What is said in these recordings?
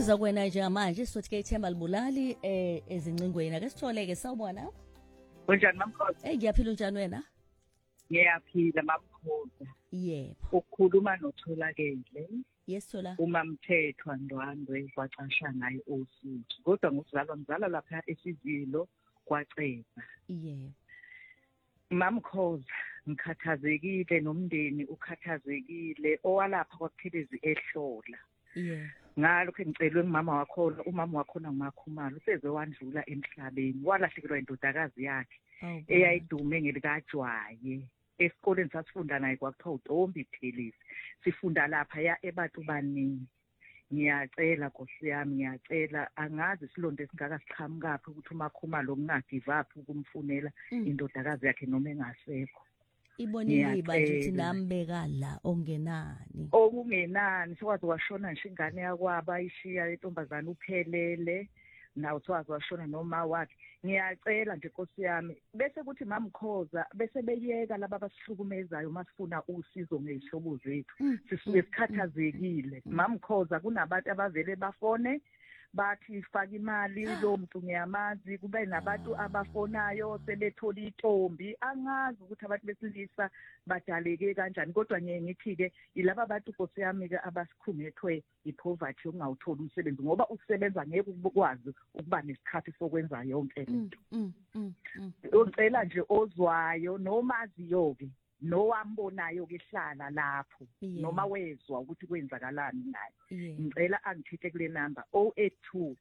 Siza kwena njengamanje sizothi ke ithemba libulali ezincingweni ake sitholeke sawubona. Unjani mamkhosi? Ngiyaphila unjani wena? Ngiyaphila mamkhosi. Yebo. Ukukhuluma noTholakele. Yesithola. Umamthethwa Ndwandwe wacasha naye osuku. Kodwa ngizalwa lapha eSizilo kwaCeba. Yebo. Mamkhosi ngikhathazekile nomndeni ukhathazekile owalapha kwaPhelezi eHlola. Yebo. Ngalokho ngicelwe ngumama wakhona, umama wakhona nguMakhumalo useze wandlula emhlabeni, walahlekelwa indodakazi yakhe eyayidume ngelikajwaye. Esikoleni sasifunda naye kwakuthiwa uNtombi Phelezi. Sifunda lapha ya eBatubaneni. Ngiyacela Nkosi yami, ngiyacela angazi isilonde singaka siqhamukaphi ukuthi uMakhumalo ngingagive up ukumfunela indodakazi yakhe noma engasekho. Ibonile ibanje ukuthi nambeka la ongenani. Okungenani sikwazi washona nje ingane yakwaba ishiya intombazana uPhelele nawo sikwazi washona noma wakhe. Ngiyacela nje Nkosi yami bese kuthi mamkhoza bese beyeka laba abasihlukumezayo masifuna usizo ngezihlobo zethu sisuke sikhathazekile. Mamkhoza kunabantu abavele bafone bathi faka imali lo muntu ngiyamazi, kube nabantu abafonayo sebethola intombi. Angazi ukuthi abantu besilisa badaleke kanjani, kodwa ngithi ke ilaba bantu Nkosi yami ke abasikhungethwe ipoverty ungawuthola umsebenzi ngoba usebenza ngeke ukwazi ukuba nesikhathi sokwenza yonke into. Ngicela nje ozwayo nomaziyo ke nowambonayo ke hlala lapho noma wezwa ukuthi kwenzakalani naye. Ngicela angithithe kule number 082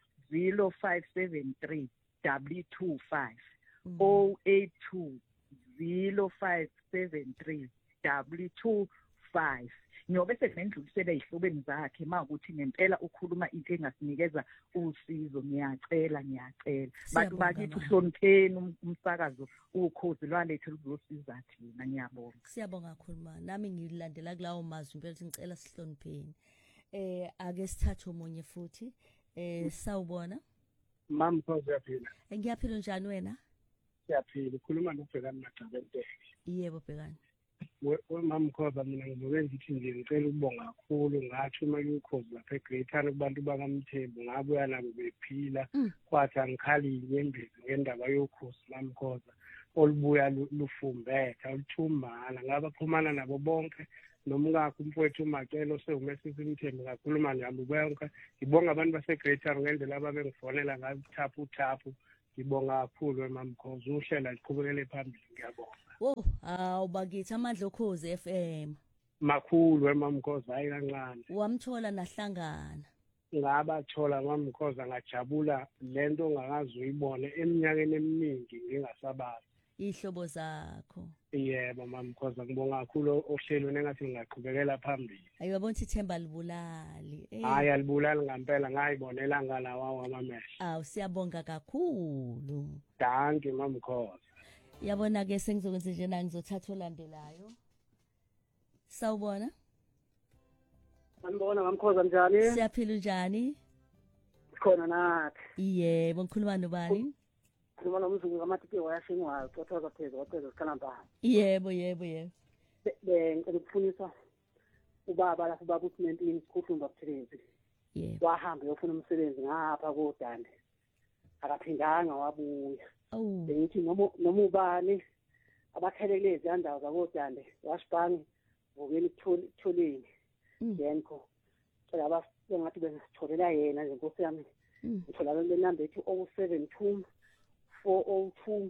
0573 W25 082 0573 W25. Nyobe sekudlulisele ihlobeni zakhe makuthi ngempela ukhuluma into engasinikeza usizo. Ngiyacela bantu bakithi uhlonipheni umsakazo ukhozi lwalethu luzosiza thina. Ngiyabonga. Siyabonga kakhulu nami ngilandela kulawo mazwi impela ukuthi ngicela sihlonipheni. Ake sithathe omunye futhi sawubona Mamkhosi uyaphila? Ngiyaphila njani wena? Siyaphila. Ukhuluma noBhekani Magcabenteke. Yebo Bhekani. Mamkhoza mina ngizoke ngithi nje ngicela ukubonga kakhulu ngathi uma kuyikhozi lapha eGreythana kubantu bakaMthembu ngabuya nabo bephila kwathi angikhali inyembezi ngendaba yokhozi mamkhoza olubuya lufumbetha oluthumana ngabaxhumana nabo bonke nomngakho umfowethu uMacelo sewumesisi Mthembu ngakhuluma nabo bonke. Ngibonga abantu baseGreythana ngendlela ababengifonela ngayo uthaphu. Ngibonga kakhulu mamkhoza uhlela liqhubekele phambili. Ngiyabonga. Awubakithi amandla okhozi FM. Makhulu mamkhoza hayi kancane. Wamthola nahlangana. Ngabathola mamkhoza ngajabula lento ongakazi uyibone eminyakeni eminingi ngingasabazi. Ihlobo zakho. Yebo mamkhoza ngibonga kakhulu ohlelweni engathi ngingaqhubekela phambili. Ayibona ukuthi ithemba libulali. Hayi alibulali ngempela ngayibonela ngalawa amehlo. Siyabonga kakhulu. Danke mamkhoza. Yabona ke sengizokwenza nje na ngizothatha olandelayo. Sawubona? Sanibona mamkhoza njani? Siyaphila njani? Sikhona nathi. Yebo ngikhuluma nobani? Ngikhuluma nomzungu kaMatike wayashingwa ucothoza phezulu waqeda isikhalamba. Yebo. Ngicela ukufunisa ubaba lapho baba uSinempini Sikhuhlumba Buthelezi. Yebo. Wahamba yofuna umsebenzi ngapha koDande. Akaphindanga wabuya. Bengithi noma ubani abakhelele izandawo zakoDande washibhangi vukeni kutholeni yenko cela abasengathi besitholela yena nje Nkosi yami. Ngithola le number ethi 072 402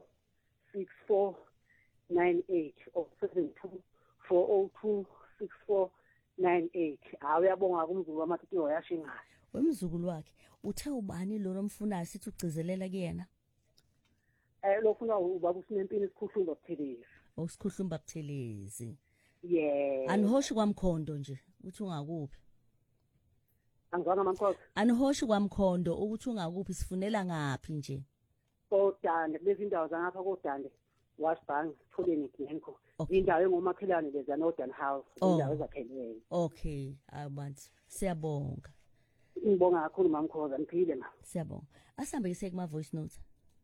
6498 072 402 6498. Uyabonga kumzulu waMatike wayashingayo. Wemzukulu wakhe uthe ubani lo nomfunayo sithi ugcizelela kuyena? Lofuna ubaba uSinempini Sikhuhlumba Buthelezi. Sikhuhlumba Buthelezi. Yeah. Anihoshi kwaMkhondo nje uthi ungakuphi? Angizwanga mamkhoza. Anihoshi kwaMkhondo ukuthi ungakuphi sifunela ngapi nje? koDande lezi indawo zangapha koDande wasibhangi Tholeni Glenco indawo engomakhelane leza Northern House indawo ezakhelweyo. Okay abantu siyabonga. Ngibonga kakhulu mamkhoza ngiphile ma. Siyabonga. Asambe iseke kuma voice note.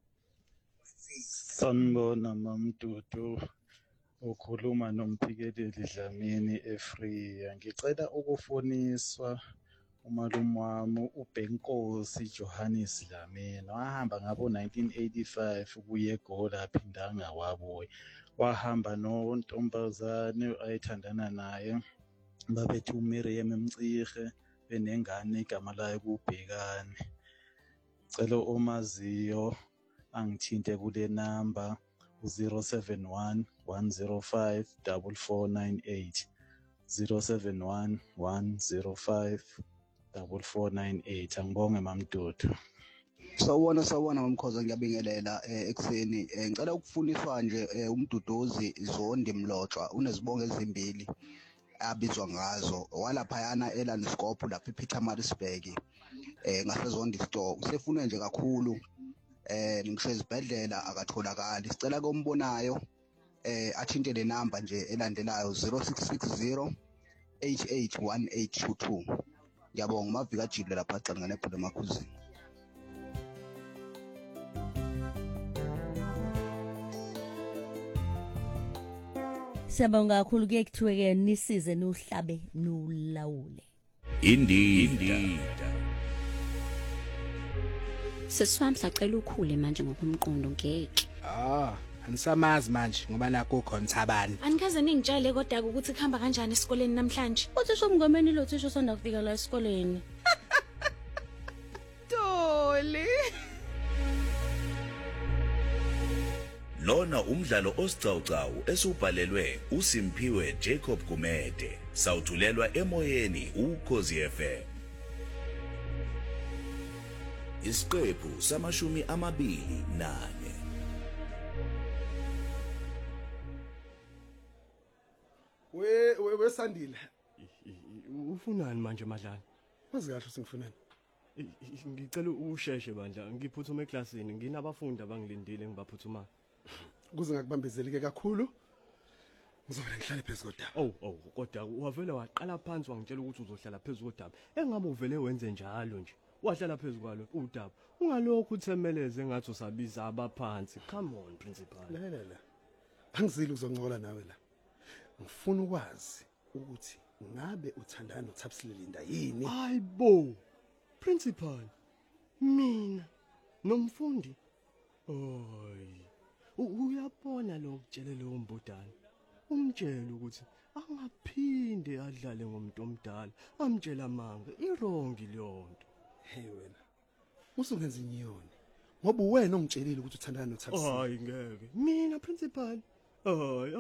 Sanibona mamdudu ukhuluma noMphikeleli Dlamini eFree. Ngicela ukufoniswa umalume wami uBenkosi Johannes Dlamini wahamba ngabo 1985 ukuya eGoli aphindanga wabuya. Wahamba nontombazane ayethandana naye babethi uMiriam Mcihe benengane igama layo kuBhekane. Cela omaziyo angithinte kule number u071 105 4498 071 105 4498. Angibonge mamdudu. Sawubona Mamkhoza, ngiyabingelela ekseni. Ngicela ukufuniswa nje umduduzi Zondi Mlotshwa unezibongo ezimbili abizwa ngazo walaphayana eLandskop lapha ePietermaritzburg ngaseZondi store. Usefune nje kakhulu ngisho ezibhedlela akatholakali. Sicela kombonayo athinte le number nje elandelayo 0660 881822. Ngiyabonga Mavika Jile lapha Cangane nephule emakhuzini. Siyabonga kakhulu ke kuthiwe nisize nuhlabe nulawule. Indida. Seswamhla cela ukhule manje ngokumqondo ngeke. Anisamazi manje ngoba nakho ukhona Thabani. Anikaze ningitshele kodwa ukuthi kuhamba kanjani esikoleni namhlanje. Uthisha umngomeni lo thisha usanda kufika la esikoleni. Doli. Lona umdlalo osiqhawqhawo esubhalelwe uSimphiwe Jacob Gumede, sawuthulelwa emoyeni uKhosi FM. Isiqephu samashumi 24. We Sandile. Ufunani manje Madlala? Wazi kahle singifunani. Ngicela usheshe bandla, ngiphuthuma eklasini, nginabafundi abangilindile ngibaphuthuma. Kuze ngakubambezeleke kakhulu. Ngizobela ngihlale phezulu kodaba. Kodwa wavela waqala phansi wangitshela ukuthi uzohlala phezulu kodaba. Engabe uvele wenze njalo nje. Wahlala phezulu kwalo udaba. Ungalokho uthemeleze ngathi usabiza abaphansi. Come on principal. Lalela. Angizili uzoncola nawe la. Ngifuna ukwazi ukuthi ngabe uthandana noThapsilinda yini? Hayibo. Principal. Mina nomfundi. Uyabona lo kutshele lo mbodana. Umtshela ukuthi angaphinde adlale ngomuntu omdala. Amtshela manga irongi leyonto. Hey wena. Usungenza inyoni. Ngoba wena ongitshelile ukuthi uthandana noThapsilinda. Hayi ngeke. Mina principal.